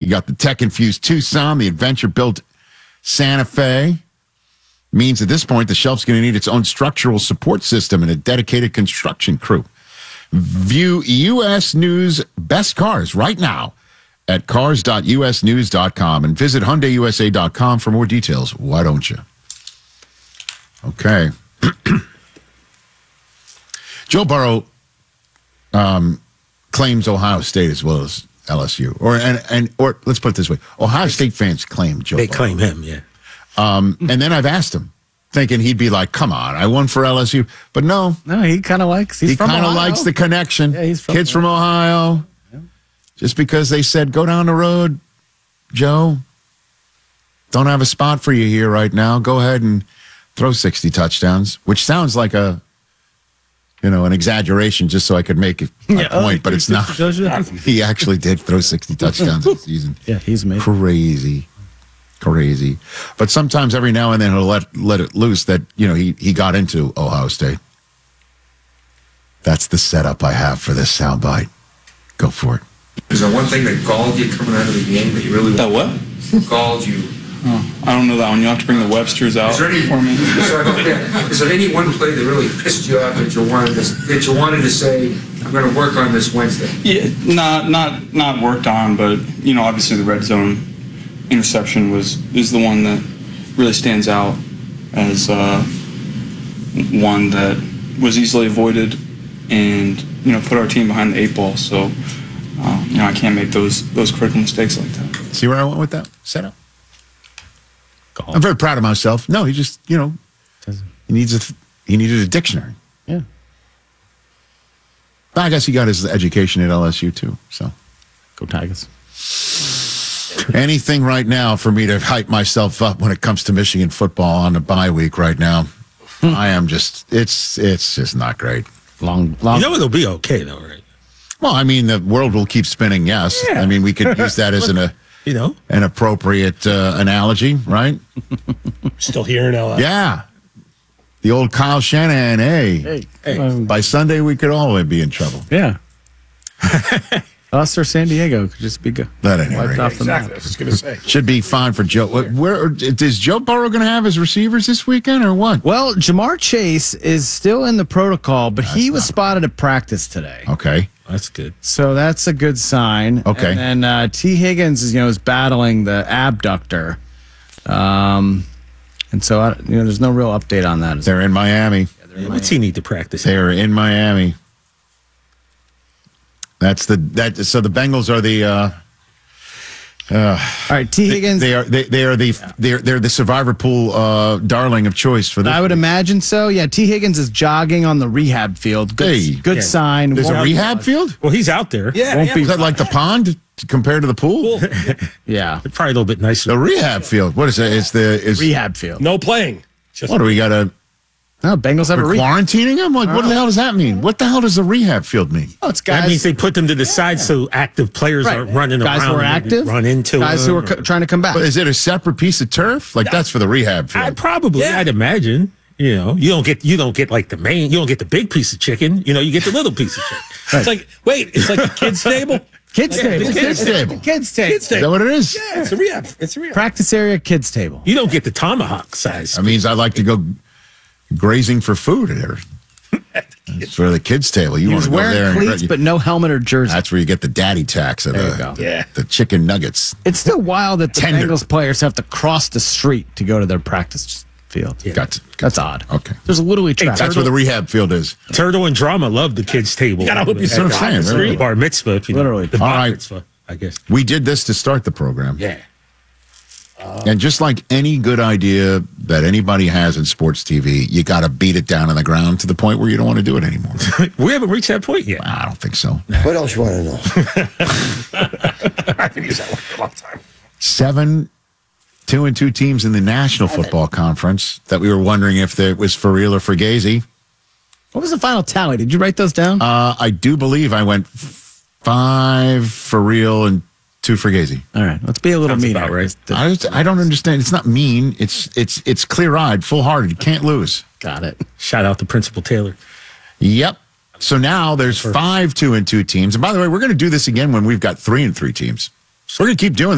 got the tech-infused Tucson, the adventure-built Santa Fe. Means at this point, the Shelf's going to need its own structural support system and a dedicated construction crew. View U.S. News best cars right now at cars.usnews.com and visit HyundaiUSA.com for more details. Why don't you? Okay. Joe Burrow claims Ohio State as well as LSU. Or let's put it this way. Ohio State fans claim Joe Burrow. They claim him, yeah. And then I've asked him, thinking he'd be like, come on, I won for LSU. But no. No, he kind of likes. He kind of likes the connection. Yeah, he's from Kids from Ohio. Yeah. Just because they said, go down the road, Joe. Don't have a spot for you here right now. Go ahead and throw 60 touchdowns, which sounds like an exaggeration just so I could make a point, but it's not. He actually did throw 60 touchdowns this season. Yeah, he's amazing. Crazy. But sometimes every now and then he'll let it loose that, he got into Ohio State. That's the setup I have for this soundbite. Go for it. Is there one thing that galled you coming out of the game that you really... That what? Galled you? Oh, I don't know that one. You'll have to bring the Websters out for me. Is there any one play that really pissed you off that you wanted to say, I'm going to work on this Wednesday? Yeah, not worked on, but obviously the red zone interception is the one that really stands out as one that was easily avoided and put our team behind the 8 ball. So I can't make those critical mistakes like that. See where I went with that setup? I'm very proud of myself. No, he just, he needed a dictionary. Yeah. I guess he got his education at LSU too. So, go Tigers. Anything right now for me to hype myself up when it comes to Michigan football on the bye week right now. I am just, it's just not great. Long. It'll be okay though, right? Well, I mean, the world will keep spinning. Yes. Yeah. I mean, we could use that as an appropriate analogy, right? Still here in LA. Yeah. The old Kyle Shanahan, hey. By Sunday, we could all be in trouble. Yeah. Us or San Diego could just be wiped off the map. I was going to say. Should be fine for Joe. Where is Joe Burrow going to have his receivers this weekend or what? Well, Jamar Chase is still in the protocol, but he was spotted at practice today. Okay. That's good. So that's a good sign. Okay. And then T. Higgins is battling the abductor. And so there's no real update on that. They're in Miami. What's he need to practice? They're in Miami. So the Bengals are the all right, T. Higgins. They're the survivor pool darling of choice for this. I would imagine so. Yeah, T. Higgins is jogging on the rehab field. Good sign. There's a rehab field? Well, he's out there. Yeah. Is that like the pond compared to the pool? Yeah. Probably a little bit nicer. The rehab field. What is it? It's rehab field. No playing. What do we got to... No, Bengals have a rehab. Quarantining them? What the hell does that mean? What the hell does a rehab field mean? Oh, it's guys. That means they put them to the side so active players aren't running guys around. Guys who are active? Run into guys them, who are trying to come back. But is it a separate piece of turf? That's for the rehab field. I'd imagine. You don't get like the main. You don't get the big piece of chicken. You get the little piece of chicken. It's like the kids' table. Kids' table. Kids' table. Kids' table. Is that what it is? Yeah, it's a rehab. It's a rehab. Practice area, kids' table. You don't get the tomahawk size. That means I like to go grazing for food there. It's for the kids' table. You want to go there wearing cleats, but no helmet or jersey. That's where you get the daddy tax of the chicken nuggets. It's still wild that the Bengals players have to cross the street to go to their practice field. Yeah. That's odd. Okay. There's literally traffic. That's where the rehab field is. Turtle and Drama love the kids' table. You hope you the bar mitzvah. Literally. The bar mitzvah, I guess. We did this to start the program. Yeah. And just like any good idea that anybody has in sports TV, you got to beat it down on the ground to the point where you don't want to do it anymore. We haven't reached that point yet. I don't think so. What else you want to know? I've been using that one for a long time. 7 2-2 teams in the National Football Conference that we were wondering if it was for real or for Gazy. What was the final tally? Did you write those down? I do believe I went 5 for real and 2 for Gazy. All right, let's be a little mean, right? I don't understand. It's not mean. It's clear-eyed, full-hearted. You can't lose. Got it. Shout out to Principal Taylor. Yep. So now there's 5 2-2 teams. And by the way, we're going to do this again when we've got 3-3 teams. We're going to keep doing